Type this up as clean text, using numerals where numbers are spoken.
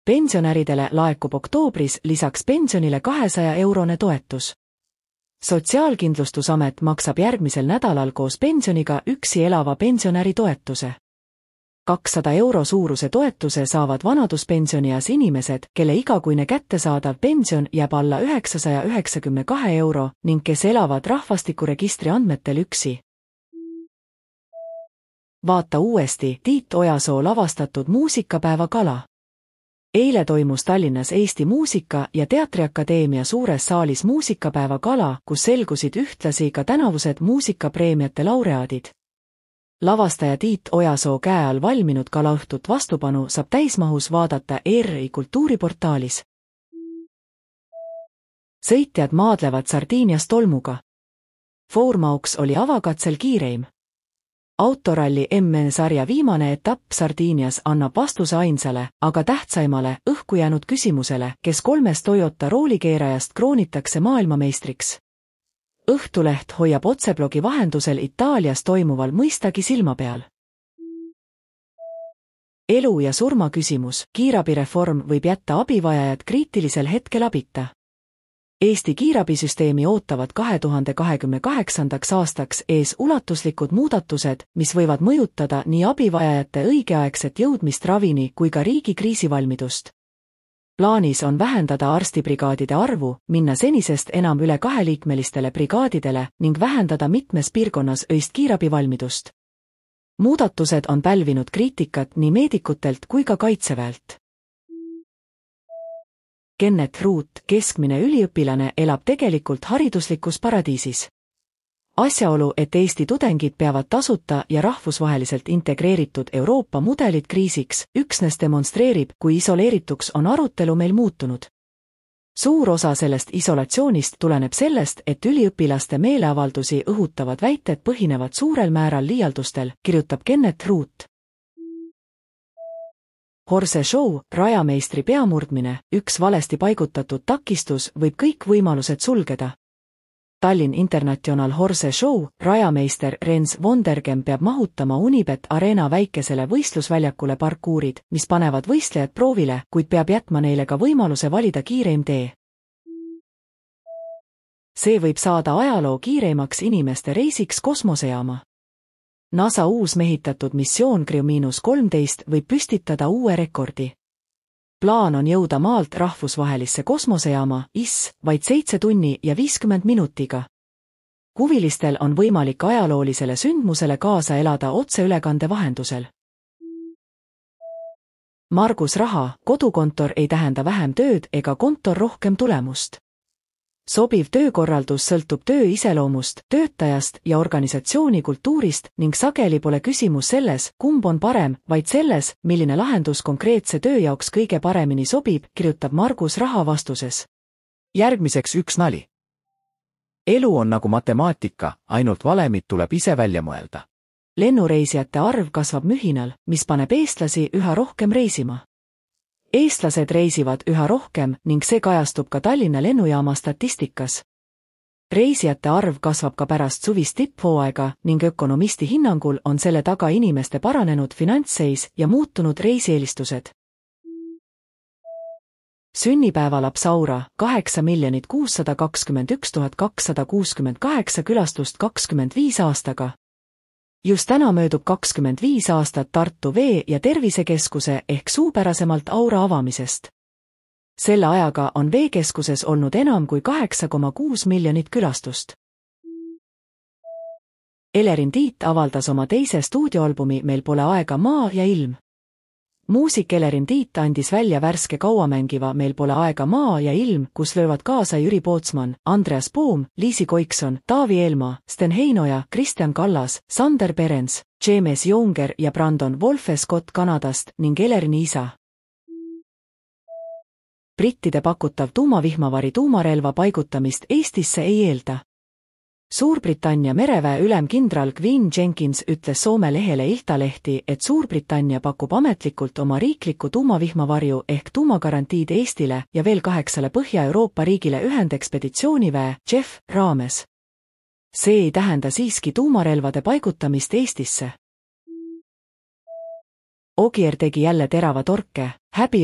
Pensionäridele laekub oktoobris lisaks pensionile 200-eurone toetus. Sotsiaalkindlustusamet maksab järgmisel nädalal koos pensioniga üksi elava pensionäri toetuse. 200 euro suuruse toetuse saavad vanaduspensionieas inimesed, kelle igakuine kättesaadav pension jääb alla 992 euro ning kes elavad rahvastikuregistri andmetel üksi. Vaata uuesti Tiit Ojasoo lavastatud muusikapäeva Kala. Eile toimus Tallinnas Eesti Muusika- ja Teatriakadeemia suures saalis muusikapäeva Kala, kus selgusid ühtlasi ka tänavused muusikapreemiate laureaadid. Lavastaja Tiit Ojasoo käe all valminud kalaõhtut vastupanu saab täismahus vaadata ERR-i kultuuriportaalis. Sõitjad maadlevad Sardiinias tolmuga. Foormauks oli avakatsel kiireim. Autoralli MN-sarja viimane etapp Sardiinias annab vastuse ainsale, aga tähtsaimale, õhku jäänud küsimusele, kes 3 Toyota roolikeerajast kroonitakse maailmameistriks. Õhtuleht hoiab otseblogi vahendusel Itaalias toimuval mõistagi silma peal. Elu ja surma küsimus, kiirabireform võib jätta abivajajad kriitilisel hetkel abita. Eesti kiirabisüsteemi ootavad 2028. aastaks ees ulatuslikud muudatused, mis võivad mõjutada nii abivajajate õigeaegset jõudmist ravini kui ka riigi kriisivalmidust. Plaanis on vähendada arstibrigaadide arvu, minna senisest enam üle 2-liikmelistele brigaadidele ning vähendada mitmes piirkonnas öist kiirabivalmidust. Muudatused on pälvinud kriitikat nii meedikutelt kui ka kaitseväelt. Kenneth Root, keskmine üliõpilane, elab tegelikult hariduslikus paradiisis. Asjaolu, et Eesti tudengid peavad tasuta ja rahvusvaheliselt integreeritud Euroopa mudelit kriisiks, üksnes demonstreerib, kui isoleerituks on arutelu meil muutunud. Suur osa sellest isolatsioonist tuleneb sellest, et üliõpilaste meeleavaldusi õhutavad väited põhinevad suurel määral liialdustel, kirjutab Kenneth Root. Horse Show, rajameistri peamurdmine, üks valesti paigutatud takistus võib kõik võimalused sulgeda. Tallinn International Horse Show, rajameister Rens Vondergem peab mahutama Unibet Arena väikesele võistlusväljakule parkuurid, mis panevad võistlejad proovile, kuid peab jätma neile ka võimaluse valida kiireim tee. See võib saada ajaloo kiireimaks inimeste reisiks kosmosejaama. NASA uus mehitatud missioon Crew-13 võib püstitada uue rekordi. Plaan on jõuda maalt rahvusvahelisse kosmosejaama IS vaid 7 tunni ja 50 minutiga. Huvilistel on võimalik ajaloolisele sündmusele kaasa elada otseülekande vahendusel. Margus Raha, kodukontor ei tähenda vähem tööd ega kontor rohkem tulemust. Sobiv töökorraldus sõltub töö iseloomust, töötajast ja organisatsiooni kultuurist ning sageli pole küsimus selles, kumb on parem, vaid selles, milline lahendus konkreetse töö jaoks kõige paremini sobib, kirjutab Margus Raha vastuses. Järgmiseks üks nali. Elu on nagu matemaatika, ainult valemid tuleb ise välja mõelda. Lennureisijate arv kasvab mühinal, mis paneb eestlasi üha rohkem reisima. Eestlased reisivad üha rohkem ning see kajastub ka Tallinna lennujaama statistikas. Reisijate arv kasvab ka pärast suvist tipphooaega ning ökonomisti hinnangul on selle taga inimeste paranenud finantsseis ja muutunud reisieelistused. Sünnipäevalaps Aura, 8 621 268 külastust 25 aastaga. Just täna möödub 25 aastat Tartu Vee- ja Tervisekeskuse ehk suupärasemalt Aura avamisest. Selle ajaga on veekeskuses olnud enam kui 8,6 miljonit külastust. Elerin Tiit avaldas oma teise stuudioalbumi Meil pole aega maa ja ilm. Muusik Elerin Tiit andis välja värske kauamängiva Meil pole aega maa ja ilm, kus löövad kaasa Jüri Pootsman, Andreas Poom, Liisi Koikson, Taavi Eelmaa, Sten Heinoja, Kristjan Kallas, Sander Perens, James Younger ja Brandon Wolfe Scott Kanadast ning Elerini isa. Brittide pakutav tuumavihmavari tuumarelva paigutamist Eestisse ei eelda. Suurbritannia mereväe ülem kindral Gwyn Jenkins ütles Soome lehele Iltalehti, et Suurbritannia pakub ametlikult oma riiklikku tuumavihmavarju ehk tuumagarantiid Eestile ja veel 8 Põhja-Euroopa riigile ühendekspeditsiooniväe JEF raames. See ei tähenda siiski tuumarelvade paigutamist Eestisse. Ogier tegi jälle terava torke, häbi